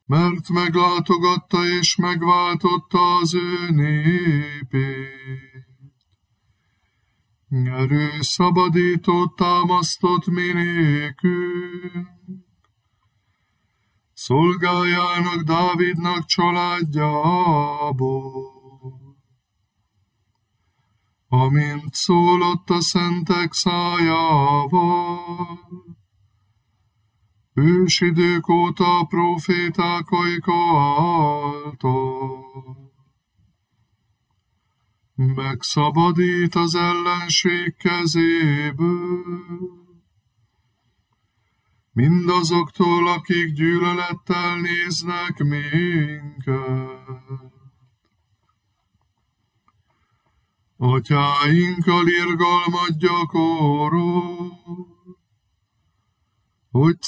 mert meglátogatta és megváltotta az ő népét. Erő szabadítót támasztott mi nékünk, szolgájának Dávidnak családjából. Amint szólott a szentek szájával, ősidők óta a profétákaik által. Megszabadít az ellenség kezéből, mindazoktól, akik gyűlölettel néznek minket. Atyáinkkal irgalmat gyakorol, hogy